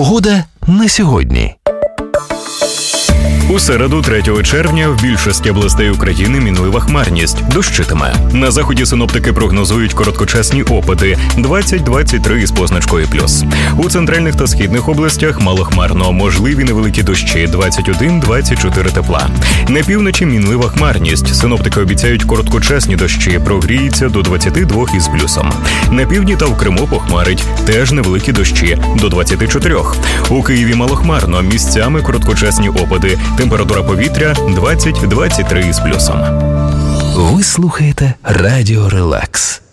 Погода на сьогодні. У середу, 3 червня, в більшості областей України мінлива хмарність, дощитиме. На заході синоптики прогнозують короткочасні опади 20-23 з позначкою плюс. У центральних та східних областях малохмарно, можливі невеликі дощі 21-24 тепла. На півночі мінлива хмарність, синоптики обіцяють короткочасні дощі, прогріється до 22 із плюсом. На півдні та в Криму похмарить, теж невеликі дощі до 24. У Києві малохмарно, місцями короткочасні опади. Температура повітря 20-23 з плюсом. Ви слухаєте Радіо Релакс.